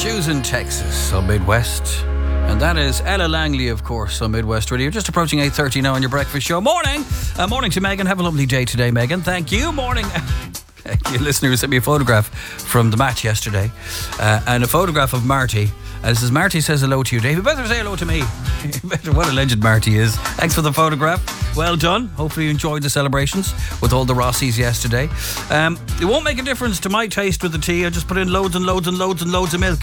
Shoes in Texas on Midwest. And that is Ella Langley, of course, on Midwest Radio. Just approaching 8:30 now on your breakfast show. Morning! Morning to Megan. Have a lovely day today, Megan. Thank you. Morning. Thank you, listener who sent me a photograph from the match yesterday. And a photograph of Marty. And it says, Marty says hello to you, Dave. You better say hello to me. What a legend Marty is. Thanks for the photograph. Well done. Hopefully you enjoyed the celebrations with all the Rossies yesterday. It won't make a difference to my taste with the tea. I just put in loads and loads and loads and loads of milk.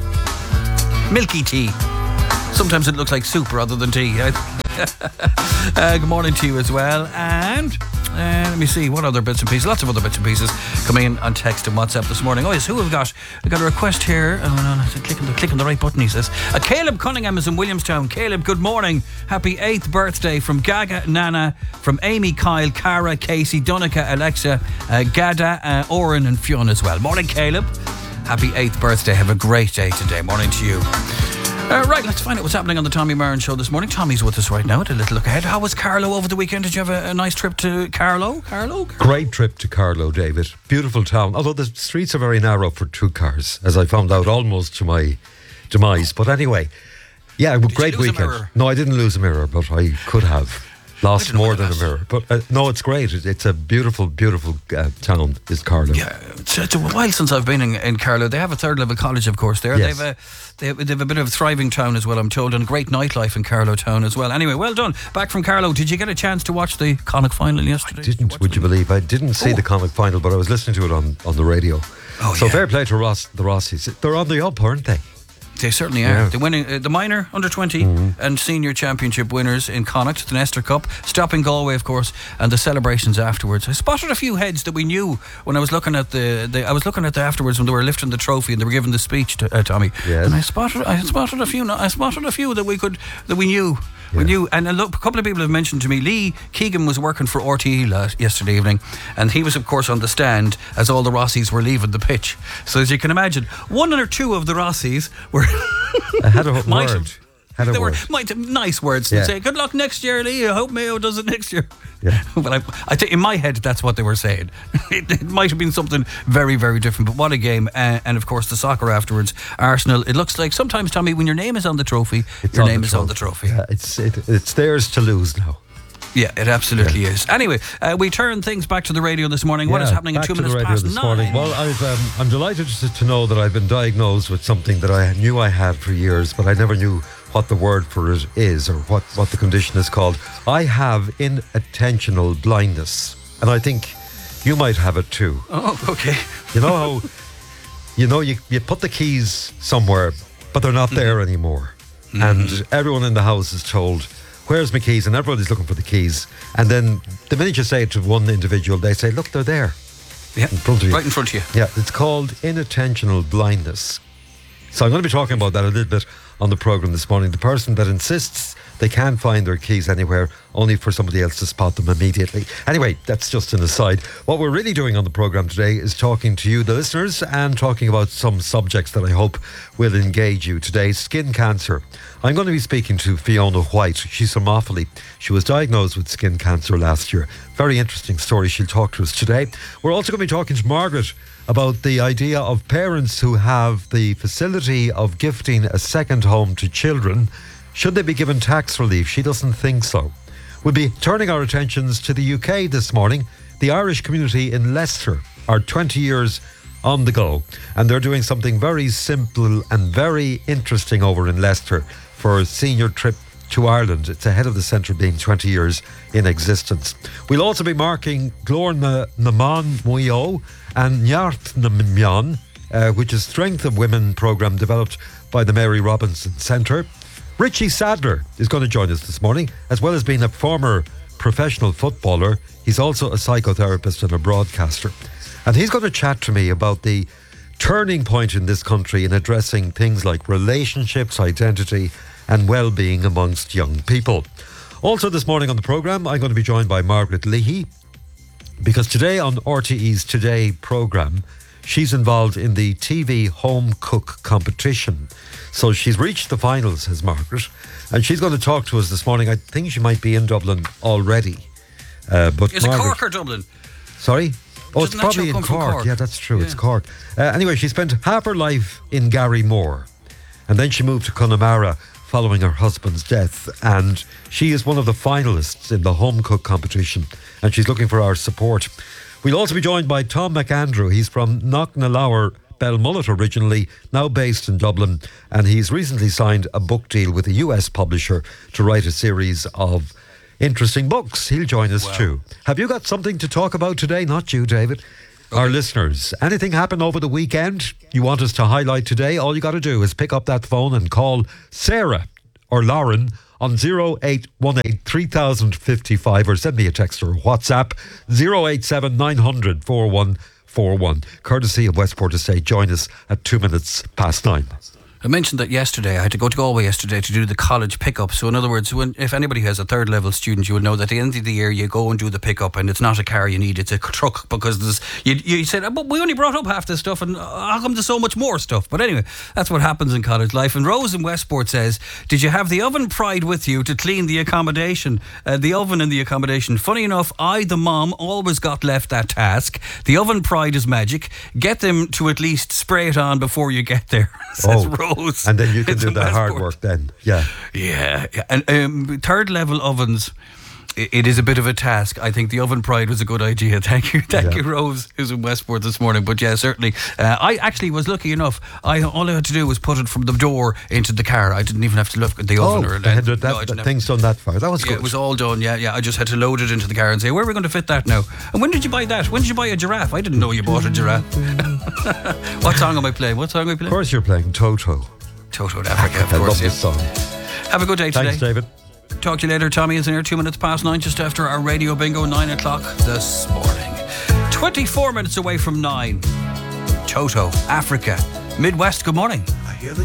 Milky tea. Sometimes it looks like soup rather than tea. Good morning to you as well. And let me see, what other bits and pieces? Lots of other bits and pieces coming in on text and WhatsApp this morning. Oh yes, who have we got? We've got a request here. Clicking the right button, he says. Caleb Cunningham is in Williamstown. Caleb, good morning. Happy 8th birthday from Gaga Nana, from Amy, Kyle, Cara, Casey, Donica, Alexa, Gada, Oren and Fionn as well. Morning, Caleb. Happy 8th birthday. Have a great day today. Morning to you. Right, let's find out what's happening on the Tommy Marin show this morning. Tommy's with us right now at a little look ahead. How was Carlow over the weekend? Did you have a nice trip to Carlow? Great trip to Carlow, David. Beautiful town. Although the streets are very narrow for two cars, as I found out almost to my demise. But anyway, yeah, great weekend. No, I didn't lose a mirror, but I could have. Lost more than a mirror. But no, it's great. It's a beautiful, beautiful town, is Carlow. Yeah, it's a while since I've been in Carlow. They have a third level college, of course, there. Yes. They have a bit of a thriving town as well, I'm told, and great nightlife in Carlow town as well. Anyway, well done. Back from Carlow. Did you get a chance to watch the Connacht final yesterday? I didn't, would you believe? I didn't see the Connacht final, but I was listening to it on the radio. Fair play to the Rossies. They're on the up, aren't they? They certainly are. Yeah. They're winning the minor, under 20 and senior championship winners in Connacht, the Nestor Cup, stopping Galway, of course, and the celebrations afterwards. I spotted a few heads that we knew when I was looking at I was looking at the afterwards when they were lifting the trophy and they were giving the speech to Tommy. Yes. And I spotted a few that we knew. Yeah. We knew, and look, a couple of people have mentioned to me, Lee Keegan was working for RTE yesterday evening, and he was, of course, on the stand as all the Rossies were leaving the pitch. So as you can imagine, one or two of the Rossies were had a word. Might have nice words to say. Good luck next year, Lee. I hope Mayo does it next year. Yeah. But I think in my head that's what they were saying. It might have been something very, very different. But what a game! And of course the soccer afterwards. Arsenal. It looks like sometimes, Tommy, when your name is on the trophy, your name is on the trophy. Yeah, it's theirs to lose now. Yeah, it absolutely is. Anyway, we turn things back to the radio this morning. What is happening at 2 minutes past 9? Morning. Well, I'm delighted to know that I've been diagnosed with something that I knew I had for years, but I never knew what the word for it is or what the condition is called. I have inattentional blindness, and I think you might have it too. Oh, okay. You know how you put the keys somewhere, but they're not there anymore, and everyone in the house is told, where's my keys? And everybody's looking for the keys. And then the minute you say it to one individual, they say, look, they're there. Yeah, in front of you. Right in front of you. Yeah, it's called inattentional blindness. So I'm going to be talking about that a little bit on the programme this morning. The person that insists they can't find their keys anywhere, only for somebody else to spot them immediately. Anyway, that's just an aside. What we're really doing on the programme today is talking to you, the listeners, and talking about some subjects that I hope will engage you today. Skin cancer. I'm going to be speaking to Fiona White. She's from Offaly. She was diagnosed with skin cancer last year. Very interesting story. She'll talk to us today. We're also going to be talking to Margaret about the idea of parents who have the facility of gifting a second home to children. Should they be given tax relief? She doesn't think so. We'll be turning our attentions to the UK this morning. The Irish community in Leicester are 20 years on the go, and they're doing something very simple and very interesting over in Leicester for a senior trip to Ireland. It's ahead of the centre being 20 years in existence. We'll also be marking Glór na Mán Muyo and Neart na Mian, which is Strength of Women programme developed by the Mary Robinson Centre. Richie Sadler is going to join us this morning. As well as being a former professional footballer, he's also a psychotherapist and a broadcaster. And he's going to chat to me about the turning point in this country in addressing things like relationships, identity and well-being amongst young people. Also this morning on the programme, I'm going to be joined by Margaret Leahy, because today on RTE's Today programme, she's involved in the TV home cook competition. So she's reached the finals, has Margaret, and she's going to talk to us this morning. I think she might be in Dublin already. But is it Cork or Dublin? Sorry? Oh, it's Doesn't that probably show in come from Cork. Cork? Yeah, that's true. Yeah. It's Cork. Anyway, she spent half her life in Garrymore, and then she moved to Connemara following her husband's death. And she is one of the finalists in the home cook competition, and she's looking for our support. We'll also be joined by Tom McAndrew. He's from Knocknalower, Belmullet originally, now based in Dublin, and he's recently signed a book deal with a US publisher to write a series of interesting books. He'll join us too. Have you got something to talk about today? Not you, David. Our listeners. Anything happened over the weekend you want us to highlight today? All you got to do is pick up that phone and call Sarah or Lauren on 0818 3055 or send me a text or WhatsApp 087 900 4141. Courtesy of Westport Estate. Join us at 9:02. I mentioned that yesterday. I had to go to Galway yesterday to do the college pickup. So in other words, if anybody has a third level student, you will know that at the end of the year you go and do the pickup, and it's not a car you need, it's a truck, because you said, but we only brought up half this stuff, and how come there's so much more stuff? But anyway, that's what happens in college life. And Rose in Westport says, did you have the oven pride with you to clean the accommodation? The oven in the accommodation. Funny enough, I, the mom, always got left that task. The oven pride is magic. Get them to at least spray it on before you get there, says Rose. And then you can do the hard work then. Yeah. And third level ovens, it is a bit of a task. I think the oven pride was a good idea. Thank you, Rose, who's in Westport this morning. But yeah, certainly. I actually was lucky enough. All I had to do was put it from the door into the car. I didn't even have to look at the oven. The thing's done that far. That was good. It was all done, yeah. I just had to load it into the car and say, where are we going to fit that now? And when did you buy that? When did you buy a giraffe? I didn't know you bought a giraffe. What song am I playing? Of course you're playing Toto. Toto in Africa, of I course. love this song. Have a good day today. Thanks, David. Talk to you later. Tommy is in here 9:02, just after our radio bingo, 9 o'clock this morning. 24 minutes away from 9. Toto, Africa, Midwest, good morning.